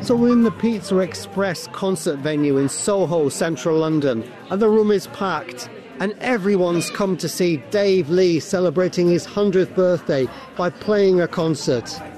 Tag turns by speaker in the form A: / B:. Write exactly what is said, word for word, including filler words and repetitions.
A: So we're in the Pizza Express concert venue in Soho, central London, and the room is packed. And everyone's come to see Dave Lee celebrating his hundredth birthday by playing a concert.